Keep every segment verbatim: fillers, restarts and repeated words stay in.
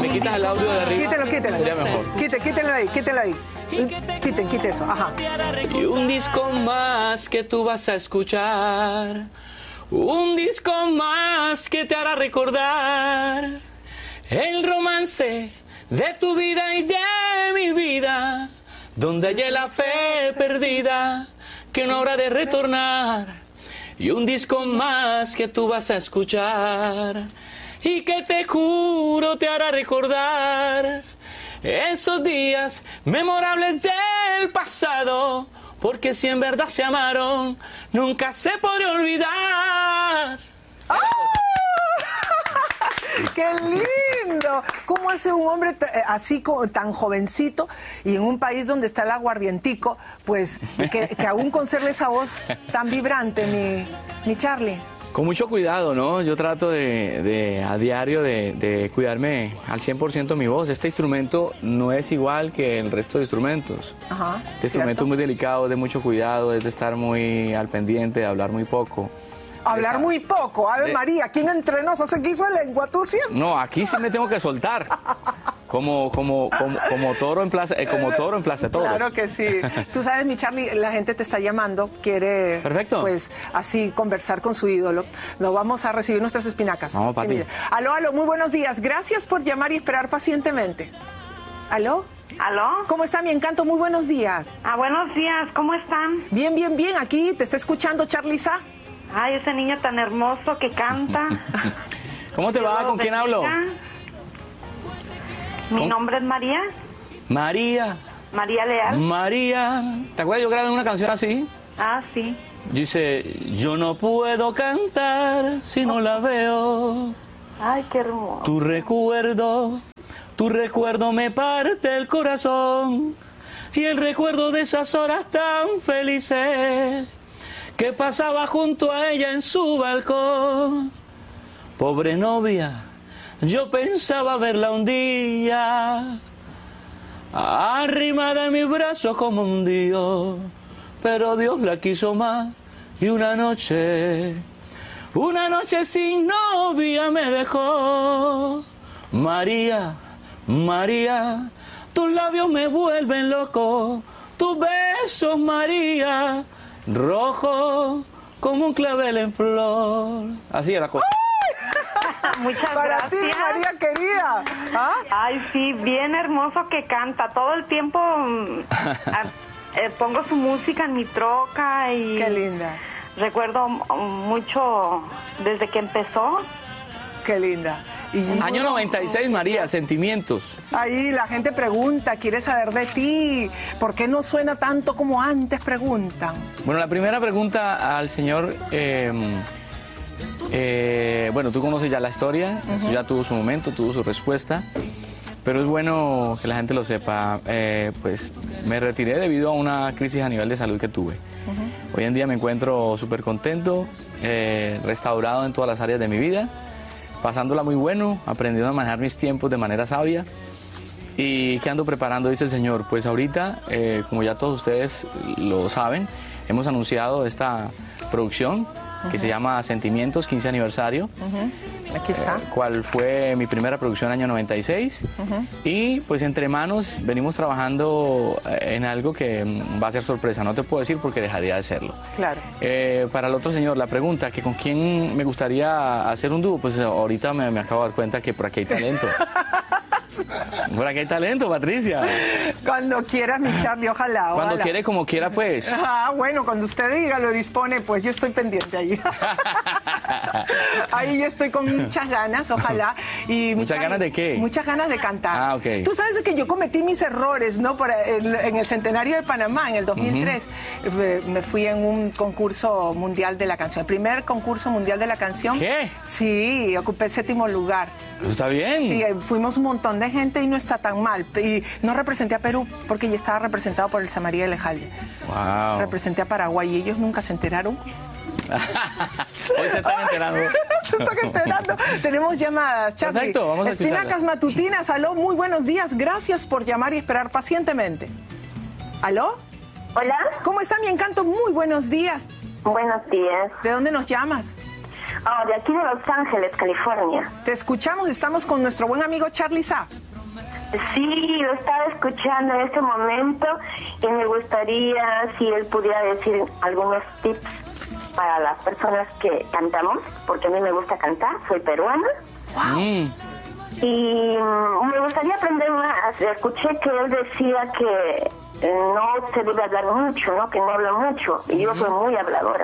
¿Me quitas el audio de arriba? Quítelo, quítelo. Sería mejor. Quítelo, quítelo ahí, quítelo ahí. Quiten, quiten eso, ajá. Y un disco más que tú vas a escuchar, un disco más que te hará recordar el romance de tu vida y de mi vida, donde hallé la fe perdida que no habrá de retornar. Y un disco más que tú vas a escuchar y que te juro te hará recordar esos días memorables del pasado, porque si en verdad se amaron, nunca se podrá olvidar. ¡Ah! ¡Qué lindo! ¿Cómo hace un hombre así tan jovencito y en un país donde está el aguardientico, pues que, que aún conserve esa voz tan vibrante, mi, mi Charlie? Con mucho cuidado, ¿no? Yo trato de, de a diario de, de cuidarme al cien por ciento mi voz. Este instrumento no es igual que el resto de instrumentos. Ajá, este ¿cierto? instrumento es muy delicado, es de mucho cuidado, es de estar muy al pendiente, de hablar muy poco. Hablar Esa, muy poco. Ave de, María, ¿quién entre nos hace quiso lengua? ¿Tú siempre? No, aquí sí me tengo que soltar. Como, como, como, como toro en plaza, eh, como toro en plaza de toros. Claro que sí. Tú sabes, mi Charlie, la gente te está llamando, quiere, perfecto, pues, así conversar con su ídolo. Lo vamos a recibir nuestras espinacas. Vamos, Pati. Sí, aló, aló, muy buenos días. Gracias por llamar y esperar pacientemente. ¿Aló? ¿Aló? ¿Cómo está mi encanto? Muy buenos días. Ah, buenos días, ¿cómo están? Bien, bien, bien. Aquí te está escuchando Charly Sa. Ay, ese niño tan hermoso que canta. ¿Cómo te va? ¿Con quién hablo? Mi ¿Cómo? nombre es María. María. María Leal. María. ¿Te acuerdas? Yo grabé una canción así. Ah, sí. Dice, yo no puedo cantar si no la veo. Ay, qué hermoso. Tu recuerdo, tu recuerdo me parte el corazón. Y el recuerdo de esas horas tan felices que pasaba junto a ella en su balcón. Pobre novia, yo pensaba verla un día, arrimada en mis brazos como un dios, pero Dios la quiso más y una noche, una noche sin novia me dejó. María, María, tus labios me vuelven loco, tus besos, María, rojo como un clavel en flor. Así es la cosa. Muchas Para gracias. ti, María querida. ¿Ah? Ay, sí, bien hermoso que canta. Todo el tiempo mm, a, eh, pongo su música en mi troca y... Qué linda. Recuerdo mucho desde que empezó. Qué linda. Y Año noventa y seis, María, Sentimientos. ahí la gente pregunta, quiere saber de ti. ¿Por qué no suena tanto como antes? Preguntan. Bueno, la primera pregunta al señor... Eh, eh, bueno, tú conoces ya la historia, uh-huh. Eso ya tuvo su momento, tuvo su respuesta. Pero es bueno que la gente lo sepa. Eh, pues me retiré debido a una crisis a nivel de salud que tuve. Uh-huh. Hoy en día me encuentro súper contento, eh, restaurado en todas las áreas de mi vida, pasándola muy bueno, aprendiendo a manejar mis tiempos de manera sabia. ¿Y qué ando preparando? Dice el Señor. Pues ahorita, eh, como ya todos ustedes lo saben, hemos anunciado esta producción que uh-huh. se llama Sentimientos, quince aniversario. Uh-huh. Aquí está. Eh, cual fue mi primera producción año noventa y seis. Uh-huh. Y pues entre manos venimos trabajando en algo que va a ser sorpresa. No te puedo decir porque dejaría de serlo. Claro. Eh, para el otro señor, la pregunta, que con quién me gustaría hacer un dúo, pues ahorita me, me acabo de dar cuenta que por aquí hay talento. Por aquí hay talento, Patricia. Cuando quieras, mi Charly, ojalá. Cuando ojalá. quiere, como quiera, pues. Ah, bueno, cuando usted diga, lo dispone, pues yo estoy pendiente ahí. Ahí yo estoy con muchas ganas, ojalá. Y ¿Muchas Charly, ganas de qué? Muchas ganas de cantar. Ah, ok. Tú sabes que yo cometí mis errores, ¿no? Por el, en el centenario de Panamá, en el dos mil tres, uh-huh. me fui en un concurso mundial de la canción. El primer concurso mundial de la canción. ¿Qué? Sí, ocupé el séptimo lugar. Eso está bien. Sí, fuimos un montón de gente y no está tan mal. Y no representé a Perú porque ya estaba representado por el Samaría de Lejalde. Wow. Representé a Paraguay y ellos nunca se enteraron. Hoy se están enterando. Se están enterando. Tenemos llamadas, Charly. Perfecto, vamos a Espinacas escucharla. matutinas, aló, muy buenos días. Gracias por llamar y esperar pacientemente. ¿Aló? Hola. ¿Cómo está mi encanto? Muy buenos días. Buenos días. ¿De dónde nos llamas? Oh, de aquí de Los Ángeles, California. Te escuchamos, estamos con nuestro buen amigo Charly Sa. Sí, lo estaba escuchando en este momento y me gustaría si él pudiera decir algunos tips para las personas que cantamos, porque a mí me gusta cantar, soy peruana. Wow. Mm. Y me gustaría aprender más. Escuché que él decía que no se debe hablar mucho, ¿no? Que no habla mucho. Y yo soy muy habladora.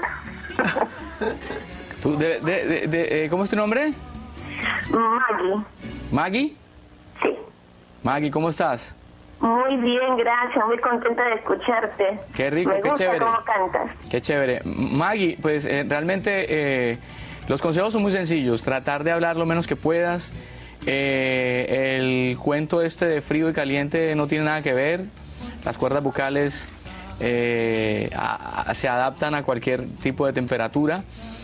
¿Tú de, de, de, de, ¿Cómo es tu nombre? Maggie. ¿Maggie? Sí. Maggie, ¿cómo estás? Muy bien, gracias. Muy contenta de escucharte. Qué rico, me qué gusta chévere. Cómo cantas. Qué chévere. Maggie, pues eh, realmente eh, los consejos son muy sencillos. Tratar de hablar lo menos que puedas. Eh, el cuento este de frío y caliente no tiene nada que ver. Las cuerdas vocales eh, a, a, se adaptan a cualquier tipo de temperatura.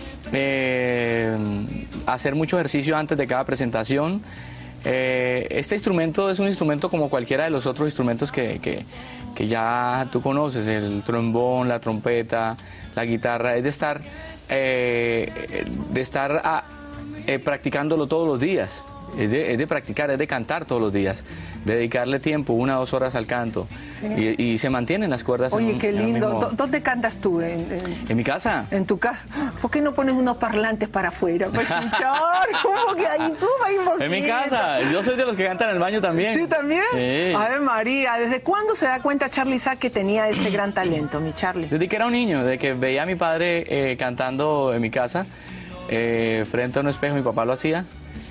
Eh, hacer mucho ejercicio antes de cada presentación. Eh, este instrumento es un instrumento como cualquiera de los otros instrumentos que, que, que ya tú conoces, el trombón, la trompeta, la guitarra. Es de estar, eh, de estar a, eh, practicándolo todos los días. Es de, es de practicar, es de cantar todos los días, de dedicarle tiempo, una o dos horas al canto. Sí. Y, y se mantienen las cuerdas. Oye, en, qué lindo. mismo... ¿Dónde cantas tú? ¿En, en... ¿En mi casa? ¿En tu casa? ¿Por qué no pones unos parlantes para afuera para escuchar? ¿Cómo que ahí tú vas un poquito? En mi casa. Yo soy de los que cantan en el baño también. ¿Sí, también? Sí. A ver, María, ¿desde cuándo se da cuenta Charly Sa que tenía este gran talento, mi Charly? Desde que era un niño, desde que veía a mi padre eh, cantando en mi casa, eh, frente a un espejo, mi papá lo hacía.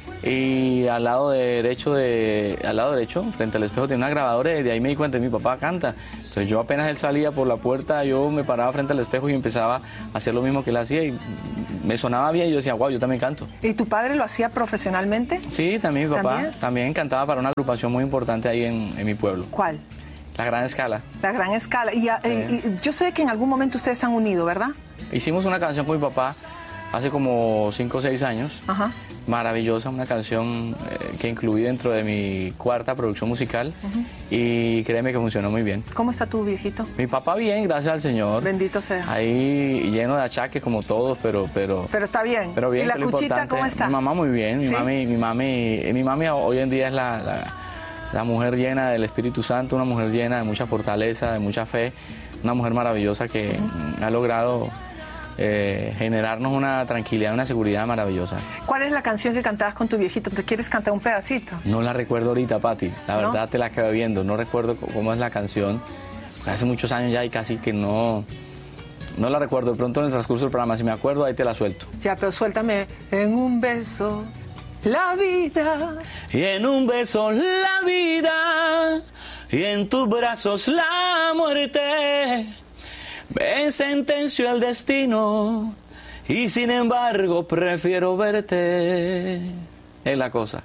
Y al lado derecho de al lado derecho frente al espejo tenía una grabadora y de ahí me di cuenta que mi papá canta. Entonces yo apenas él salía por la puerta, yo me paraba frente al espejo y empezaba a hacer lo mismo que él hacía y me sonaba bien y yo decía, wow, yo también canto. ¿Y tu padre lo hacía profesionalmente? Sí, también mi papá también, también cantaba para una agrupación muy importante ahí en, en mi pueblo. ¿Cuál? La Gran Escala. La Gran Escala. Y, sí. y, y yo sé que en algún momento ustedes se han unido, ¿verdad? Hicimos una canción con mi papá hace como cinco o seis años. Ajá. Maravillosa, una canción eh, que incluí dentro de mi cuarta producción musical. Uh-huh. Y créeme que funcionó muy bien. ¿Cómo está tu viejito? Mi papá bien, gracias al Señor. Bendito sea. Ahí lleno de achaques como todos, pero... Pero, pero está bien. Pero bien. ¿Y la cuchita cómo está? Mi mamá muy bien, mi, ¿sí? mami, mi, mami, mi mami hoy en día es la, la, la mujer llena del Espíritu Santo, una mujer llena de mucha fortaleza, de mucha fe, una mujer maravillosa que uh-huh. ha logrado... Eh, generarnos una tranquilidad, una seguridad maravillosa. ¿Cuál es la canción que cantabas con tu viejito? ¿Te quieres cantar un pedacito? No la recuerdo ahorita, Pati. La ¿no? verdad te la quedé viendo. No recuerdo cómo es la canción. Hace muchos años ya y casi que no... No la recuerdo. De pronto en el transcurso del programa, si me acuerdo, ahí te la suelto. Ya, pero suéltame. En un beso, la vida. Y en un beso, la vida. Y en tus brazos, la muerte. Me sentenció el destino y sin embargo prefiero verte. Es la cosa.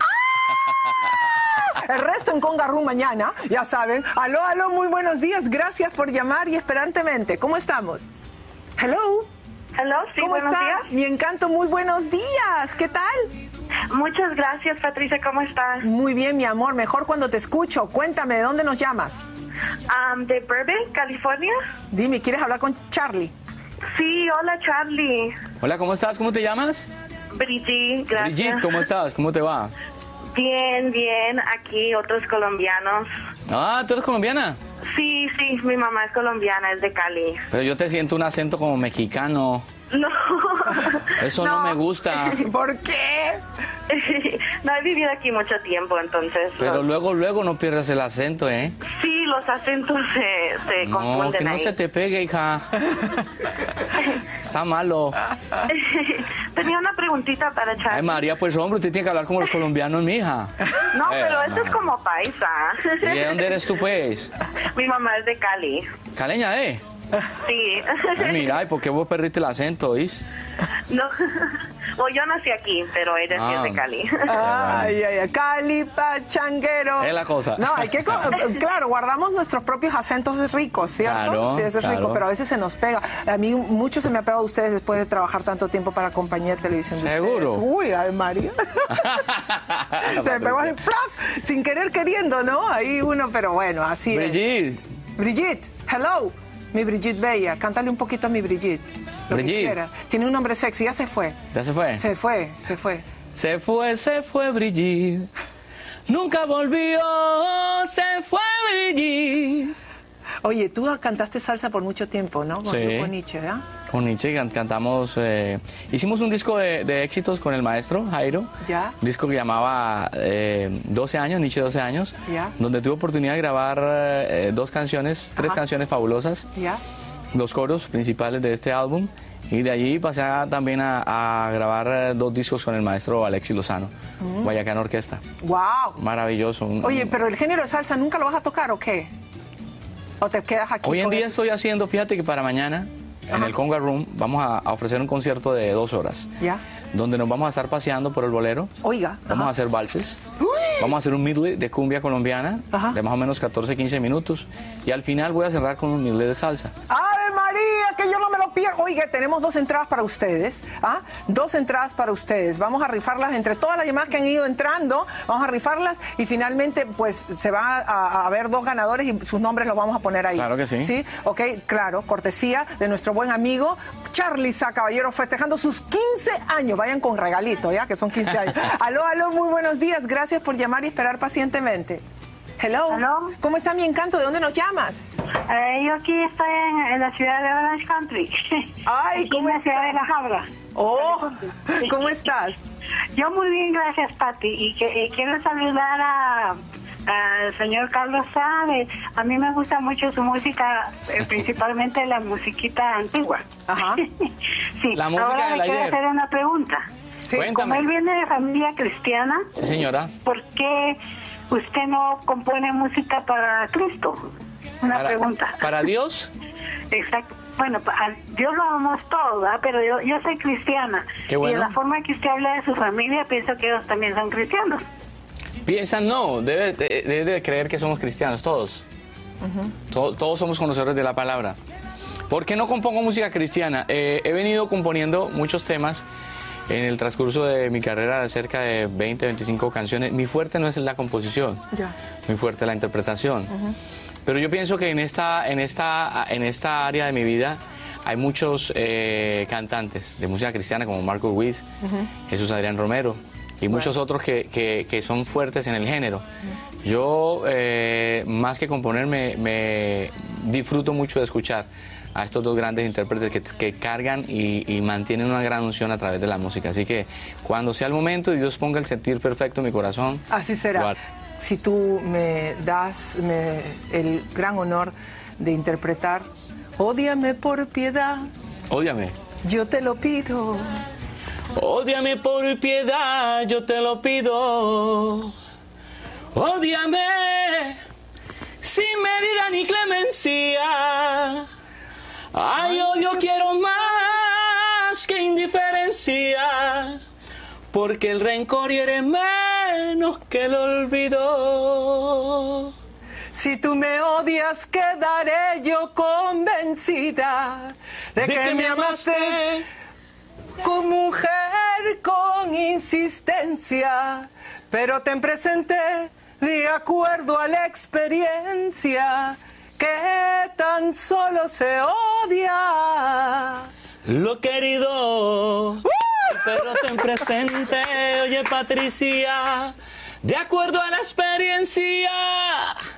El resto en Conga Room mañana, ya saben. Aló, aló, muy buenos días. Gracias por llamar y esperantemente. ¿Cómo estamos? Hello. Hello, sí, ¿Cómo buenos está? días. Mi encanto, muy buenos días. ¿Qué tal? Muchas gracias, Patricia. ¿Cómo estás? Muy bien, mi amor. Mejor cuando te escucho. Cuéntame, ¿de dónde nos llamas? Um, de Burbank, California. Dime, ¿quieres hablar con Charly? Sí, hola, Charly. Hola, ¿cómo estás? ¿Cómo te llamas? Brigitte, gracias. Brigitte, ¿cómo estás? ¿Cómo te va? Bien, bien. Aquí otros colombianos. Ah, ¿tú eres colombiana? Sí, sí, mi mamá es colombiana, es de Cali. Pero yo te siento un acento como mexicano. No. Eso no, no me gusta. ¿Por qué? No he vivido aquí mucho tiempo, entonces... Pero no. luego, luego no pierdas el acento, ¿eh? Sí, los acentos se, se no, confunden que no ahí. se te pegue, hija. Está malo. Tenía una preguntita para Charly. Ay, María, pues hombre, usted tiene que hablar como los colombianos, mija. No, eh, pero eso no. es como paisa. ¿Y de dónde eres tú, pues? Mi mamá es de Cali. ¿Caleña, eh? Sí. Ay, mira, ¿y por qué vos perdiste el acento, oís? No, bueno, yo nací aquí, pero ella sí Ah. es de Cali. Ay, ay, ay, Cali, pachanguero. Es la cosa. No, hay que, co- claro, guardamos nuestros propios acentos ricos, ¿cierto? Claro, sí, eso es claro. rico, pero a veces se nos pega. A mí mucho se me ha pegado a ustedes después de trabajar tanto tiempo para compañía de televisión de ¿Seguro? ustedes. Uy, ay, María. Se me pegó así, ¡plaf! Sin querer queriendo, ¿no? Ahí uno, pero bueno, así Brigitte. es. Brigitte, hello. Mi Brigitte Bella, cántale un poquito a mi Brigitte. Lo que Brigitte. quiera. Tiene un nombre sexy, ya se fue. ¿Ya se fue? Se fue, se fue. Se fue, se fue Brigitte. Nunca volvió, se fue Brigitte. Oye, tú cantaste salsa por mucho tiempo, ¿no? Con Sí. el grupo Nietzsche, ¿verdad? Con Nietzsche can- cantamos, eh, hicimos un disco de, de éxitos con el maestro Jairo. Ya. Un disco que llamaba eh, doce años, Nietzsche doce años. Ya. Donde tuve oportunidad de grabar eh, dos canciones, tres Ajá. canciones fabulosas. ¿Ya? Los coros principales de este álbum. Y de allí pasé a- también a, a grabar eh, dos discos con el maestro Alexis Lozano, Guayacán Orquesta. ¡Wow! Maravilloso. un- Oye, pero el género de salsa, ¿nunca lo vas a tocar o qué? ¿O te quedas aquí? Hoy en con día eso? estoy haciendo, fíjate que para mañana, en Ajá. el Conga Room, vamos a, a ofrecer un concierto de dos horas, ¿Ya? donde nos vamos a estar paseando por el bolero, Oiga. vamos ajá. a hacer valses, vamos a hacer un medley de cumbia colombiana, Ajá. de más o menos catorce, quince minutos, y al final voy a cerrar con un medley de salsa. ¡Ave María! Que yo no me lo pierdo. Oiga, tenemos dos entradas para ustedes. ¿Ah? Dos entradas para ustedes. Vamos a rifarlas entre todas las demás que han ido entrando. Vamos a rifarlas y finalmente, pues, se va a, a ver dos ganadores y sus nombres los vamos a poner ahí. Claro que sí. Sí, ok, claro. Cortesía de nuestro buen amigo Charly Sa Caballero, festejando sus quince años. Vayan con regalito, ¿ya? Que son quince años. Aló, aló, muy buenos días. Gracias por llamar y esperar pacientemente. Hello. Aló. ¿Cómo está mi encanto? ¿De dónde nos llamas? Eh, yo aquí estoy en, en la ciudad de Orange Country. Ay, Aquí ¿cómo en la está? ciudad de La Habra. Oh, ¿cómo estás? Yo muy bien, gracias, Pati. Y, que, y quiero saludar a al señor Carlos Sabe. A mí me gusta mucho su música, eh, principalmente la musiquita antigua. Ajá. Sí, La música ahora del le quiero ayer. hacer una pregunta. Sí, Como él Cuéntame. viene de familia cristiana, Sí, señora. ¿por qué usted no compone música para Cristo? Una Para, pregunta. para Dios, Exacto. Bueno, pa- a Dios lo amamos todos, ¿verdad? Pero yo, yo soy cristiana. Qué bueno. Y de la forma que usted habla de su familia, pienso que ellos también son cristianos. piensan no, debe, de- debe de creer que somos cristianos, todos. To- todos somos conocedores de la palabra. ¿Por qué no compongo música cristiana? Eh, he venido componiendo muchos temas en el transcurso de mi carrera, de cerca de veinte, veinticinco canciones. Mi fuerte no es la composición, Ya. muy fuerte la interpretación. Pero yo pienso que en esta, en esta, en esta área de mi vida hay muchos eh, cantantes de música cristiana como Marco Ruiz, Jesús Adrián Romero y muchos otros que, que, que son fuertes en el género. Yo, eh, más que componer, me, me disfruto mucho de escuchar a estos dos grandes intérpretes que, que cargan y, y mantienen una gran unción a través de la música. Así que cuando sea el momento y Dios ponga el sentir perfecto en mi corazón, Así será. lo haré. Si tú me das me- el gran honor de interpretar Ódiame por piedad, Ódiame. yo te lo pido. Ódiame por piedad, yo te lo pido. Ódiame sin medida ni clemencia. Ay, odio quiero más que indiferencia, porque el rencor hiere menos que el olvido. Si tú me odias, quedaré yo convencida de, que, me amaste con mujer con insistencia, pero ten presente, de acuerdo a la experiencia, que tan solo se odia Lo querido, pero ten presente, oye Patricia, de acuerdo a la experiencia,